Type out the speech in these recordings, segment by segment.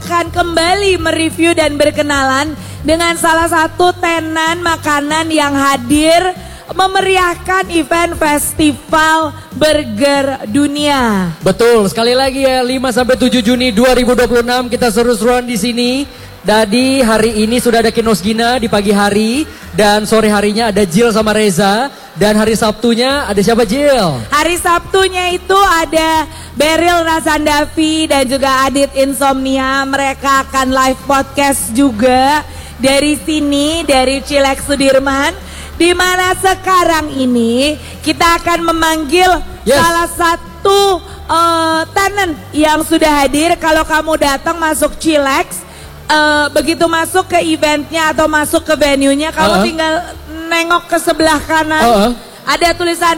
akan kembali mereview dan berkenalan dengan salah satu tenan makanan yang hadir memeriahkan event festival burger dunia. Betul, sekali lagi ya 5-7 Juni 2026 kita seru-seruan di sini. Jadi hari ini sudah ada Kinos Gina di pagi hari dan sore harinya ada Jill sama Reza dan hari Sabtunya ada siapa Jill? Hari Sabtunya itu ada Beryl Rasandavi dan juga Adit Insomnia. Mereka akan live podcast juga dari sini, dari Chilex Sudirman. Di mana sekarang ini kita akan memanggil salah satu tenant yang sudah hadir. Kalau kamu datang masuk Chilex, begitu masuk ke eventnya atau masuk ke venue-nya, kamu tinggal nengok ke sebelah kanan. Ada tulisan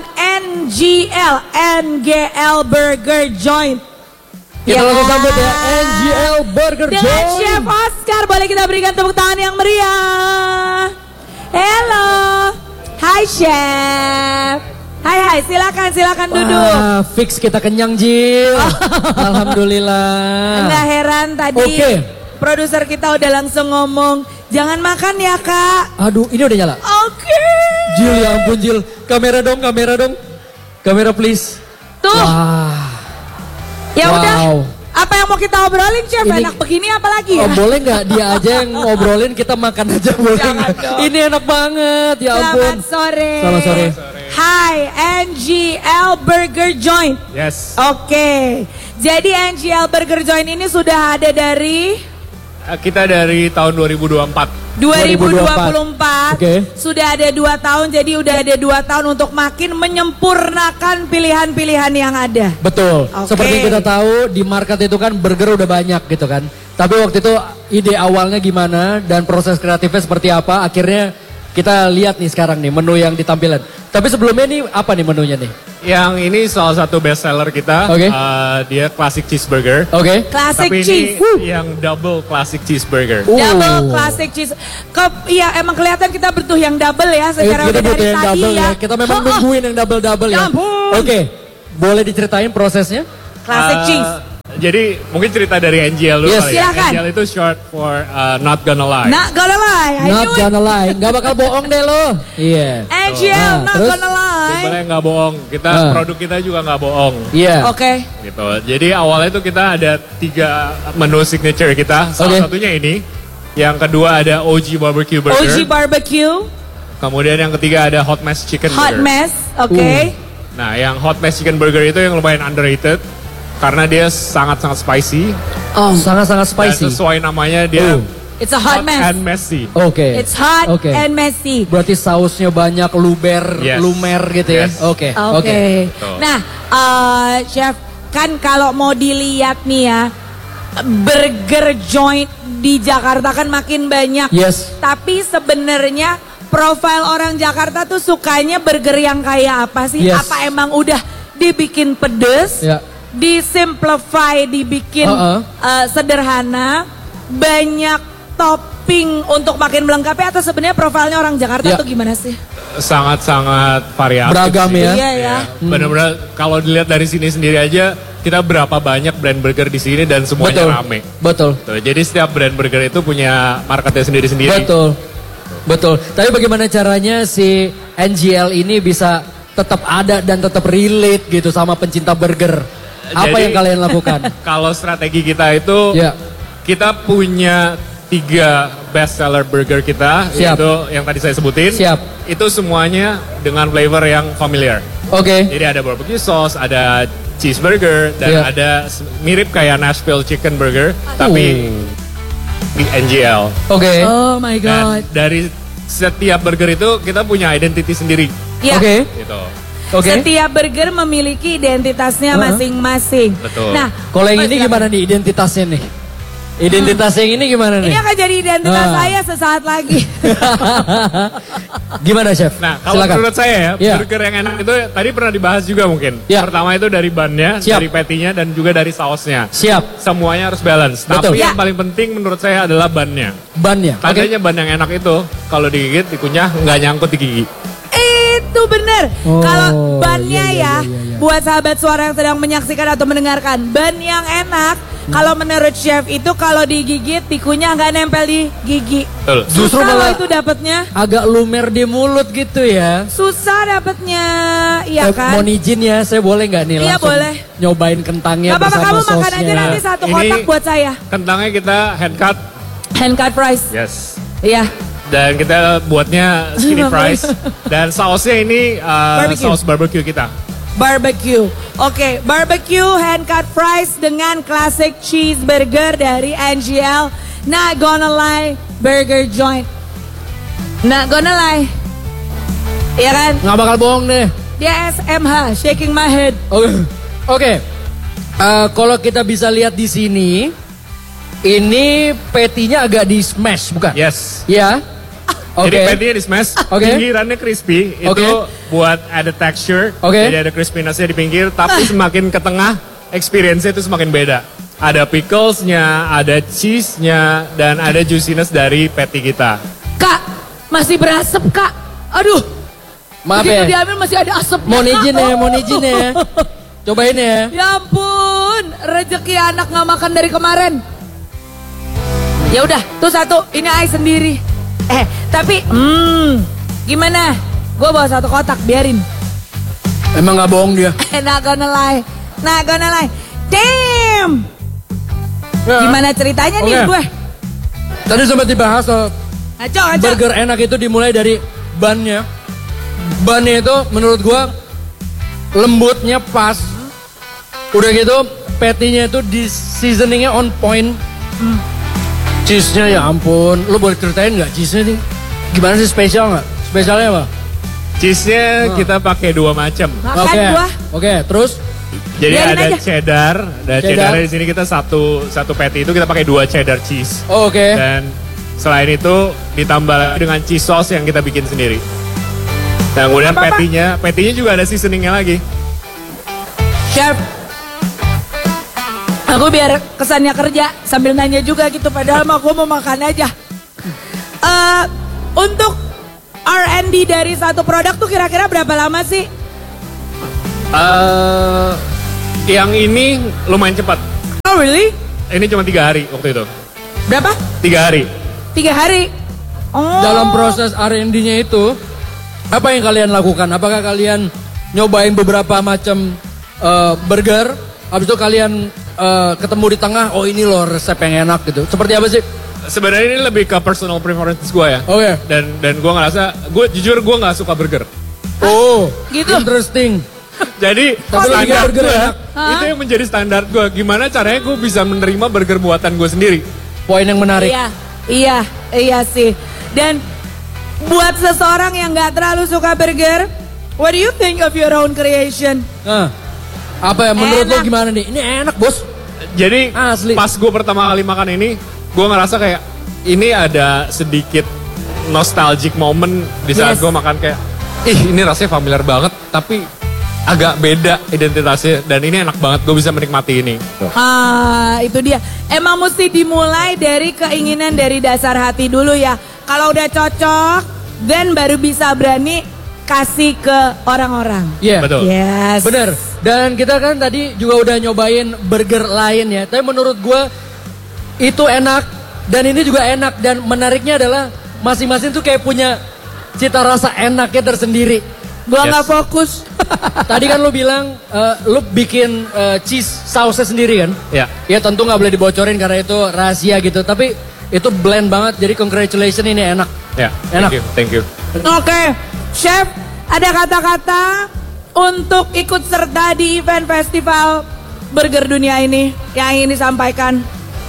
NGL Burger Joint. Kita langsung sambut ya NGL Burger Joint. Dengan Chef Oscar, boleh kita berikan tepuk tangan yang meriah. Hello, hai Chef. Hai, silakan duduk. Fix kita kenyang Jill. Alhamdulillah. Enggak heran tadi produser kita udah langsung ngomong, jangan makan ya kak. Aduh, ini udah nyala. Oke. Jill, ya ampun Jill. Kamera dong. Kamera please. Tuh. Wah. Ya udah. Apa yang mau kita obrolin Chef? Enak begini apa lagi ya? Boleh nggak dia aja yang ngobrolin, kita makan aja boleh nggak? Ini enak banget, ya ampun. Selamat sore. Hai, NGL Burger Joint. Yes. Oke. Jadi NGL Burger Joint ini sudah ada dari? Kita dari tahun 2024. 2024 sudah ada 2 tahun, jadi udah ada 2 tahun untuk makin menyempurnakan pilihan-pilihan yang ada. Betul, seperti kita tahu di market itu kan burger udah banyak gitu kan. Tapi waktu itu ide awalnya gimana dan proses kreatifnya seperti apa, akhirnya kita lihat nih sekarang nih menu yang ditampilkan. Tapi sebelumnya nih apa nih menunya nih? Yang ini salah satu best seller kita, dia classic cheeseburger. Classic tapi cheese. Ini yang double classic cheeseburger. Double classic cheese. Iya emang kelihatan kita butuh yang double ya secara kita dari yang tadi double ya. Kita memang nungguin yang double ya. Boleh diceritain prosesnya? Classic cheese. Jadi mungkin cerita dari NGL dulu kali ya. NGL itu short for not gonna lie. Not gonna lie. Not gonna lie. Gak bakal bohong deh lo. Iya. NGL not gonna lie. Sebenarnya gak bohong. Produk kita juga gak bohong. Iya. Gitu. Jadi awalnya itu kita ada 3 menu signature kita. Salah satunya ini. Yang kedua ada OG Barbecue Burger. OG Barbecue. Kemudian yang ketiga ada Hot Mess Chicken Burger. Hot Mess, Nah yang Hot Mess Chicken Burger itu yang lumayan underrated. Karena dia sangat-sangat spicy. Sangat-sangat spicy. Dan sesuai namanya dia it's a hot mess and messy. It's hot and messy. Berarti sausnya banyak lumer gitu ya. Oke. Nah, Chef, kan kalau mau dilihat nih ya, burger joint di Jakarta kan makin banyak. Tapi sebenarnya profil orang Jakarta tuh sukanya burger yang kayak apa sih? Apa emang udah dibikin pedes? Disimplify, dibikin sederhana, banyak topping untuk makin melengkapi, atau sebenarnya profilnya orang Jakarta tuh gimana sih? Sangat-sangat variatif. Beragam ya. Iya. Benar-benar kalau dilihat dari sini sendiri aja, kita berapa banyak brand burger di sini dan semuanya rame. Betul. Jadi setiap brand burger itu punya marketnya sendiri-sendiri. Betul. Tapi bagaimana caranya si NGL ini bisa tetap ada dan tetap relate gitu sama pencinta burger? Apa yang kalian lakukan? Kalau strategi kita itu, kita punya 3 best seller burger kita, yaitu yang tadi saya sebutin. Itu semuanya dengan flavor yang familiar. Jadi ada barbecue sauce, ada cheeseburger, dan ada mirip kayak Nashville chicken burger, tapi di NGL. Oh my god. Dan dari setiap burger itu kita punya identity sendiri. Gitu. Setiap burger memiliki identitasnya masing-masing. Betul. Nah, kalau yang ini gimana nih identitasnya nih? Identitas yang ini gimana nih? Ini akan jadi identitas saya sesaat lagi. Gimana Chef? Nah kalau menurut saya ya, burger yang enak itu tadi pernah dibahas juga mungkin. Pertama itu dari bannya, dari patty-nya, dan juga dari sausnya. Semuanya harus balance. Tapi yang paling penting menurut saya adalah bannya. Bannya? Tandanya ban yang enak itu kalau digigit, dikunyah, nggak nyangkut di gigi. Itu bener. Kalau bannya ya, buat sahabat suara yang sedang menyaksikan atau mendengarkan, ban yang enak, kalau menurut chef itu kalau digigit tikunya nggak nempel di gigi. Justru malah itu dapatnya agak lumer di mulut gitu ya. Susah dapatnya, iya kan? Mohon izin ya, saya boleh nggak nih langsung boleh. nyobain kentangnya bersama kamu sosnya. Kamu makan aja nanti satu kotak buat saya. Kentangnya kita hand cut. Hand cut fries. Yes. Iya. Dan kita buatnya skinny fries. Dan sausnya ini saus barbecue kita. Barbecue. Oke, barbecue hand cut fries dengan classic cheeseburger dari NGL. Not gonna lie, burger joint. Not gonna lie. Iya kan? Nggak bakal bohong deh. Dia SMH, shaking my head. Oke. Kalau kita bisa lihat di sini, ini patinya agak di smash, bukan? Yes. Ya. Jadi patty-nya di smash, pinggirannya crispy, itu buat ada texture, jadi ada crispiness-nya di pinggir, tapi semakin ke tengah, experience-nya itu semakin beda. Ada pickles-nya, ada cheese-nya, dan ada juiciness dari patty kita. Kak, masih berasap kak, aduh. Maaf ya. Begitu diambil masih ada asapnya. Mohon izin ya. Cobain ya. Ya ampun, rezeki anak gak makan dari kemarin. Ya udah, tuh satu, ini Ai sendiri. Tapi, gimana? Gue bawa satu kotak, biarin. Emang gak bohong dia? Not gonna lie. Damn! Ya. Gimana ceritanya nih gue? Tadi sempat dibahas burger enak itu dimulai dari bannya. Bannya itu menurut gue lembutnya pas. Udah gitu patty-nya itu di seasoningnya on point. Cheese-nya ya ampun, lo boleh ceritain gak cheese-nya nih? Gimana sih spesial gak? Spesialnya apa? Cheese-nya kita pakai 2 macam. Oke, terus? Jadi ada cheddar, di sini kita satu patty itu kita pakai 2 cheddar cheese. Oke. Dan selain itu ditambah dengan cheese sauce yang kita bikin sendiri. Dan kemudian patty-nya juga ada seasoningnya lagi. Chef, aku biar kesannya kerja sambil nanya juga gitu, padahal aku mau makan aja. Untuk R&D dari satu produk tuh kira-kira berapa lama sih? Yang ini lumayan cepat. Oh really? Ini cuma 3 hari waktu itu. Berapa? 3 hari. 3 hari? Oh. Dalam proses R&D-nya itu, apa yang kalian lakukan? Apakah kalian nyobain beberapa macam burger, habis itu kalian ketemu di tengah, oh ini loh resep yang enak gitu. Seperti apa sih? Sebenarnya ini lebih ke personal preference gue ya. Oke. Dan gue ngerasa, jujur gue gak suka burger. Oh, gitu. Interesting. Jadi standar burger enak. Itu yang menjadi standar gue. Gimana caranya gue bisa menerima burger buatan gue sendiri. Poin yang menarik. Iya sih. Dan buat seseorang yang gak terlalu suka burger, what do you think of your own creation? Apa ya menurut lo gimana nih? Ini enak bos. Jadi pas gue pertama kali makan ini, gue ngerasa kayak ini ada sedikit nostalgic moment di saat gue makan kayak, ini rasanya familiar banget, tapi agak beda identitasnya dan ini enak banget, gue bisa menikmati ini. Itu dia. Emang mesti dimulai dari keinginan dari dasar hati dulu ya. Kalau udah cocok, then baru bisa berani kasih ke orang-orang. Iya, betul. Yes. Bener. Dan kita kan tadi juga udah nyobain burger lain ya. Tapi menurut gue itu enak dan ini juga enak. Dan menariknya adalah masing-masing tuh kayak punya cita rasa enaknya tersendiri. Gua gak fokus. Tadi kan lu bilang lu bikin cheese sausnya sendiri kan? Iya. Ya tentu gak boleh dibocorin karena itu rahasia gitu. Tapi itu blend banget. Jadi congratulations, ini enak. Ya, enak. Thank you. Oke, Chef, ada kata-kata untuk ikut serta di event festival burger dunia ini yang ingin disampaikan?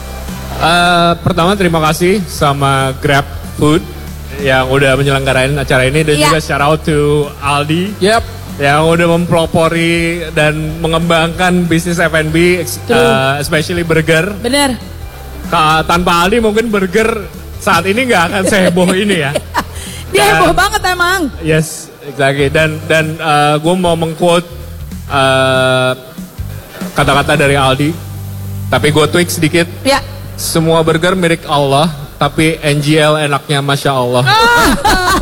Pertama terima kasih sama Grab Food yang udah menyelenggarain acara ini dan juga shout out to Aldi. Yang udah mempelopori dan mengembangkan bisnis F&B, especially burger. Bener. Tanpa Aldi mungkin burger saat ini nggak akan seheboh ini ya. Dia heboh banget emang. Yes, exactly. Dan gue mau meng-quote kata-kata dari Aldi, tapi gue tweak sedikit. Ya. Semua burger milik Allah, tapi NGL enaknya Masya Allah.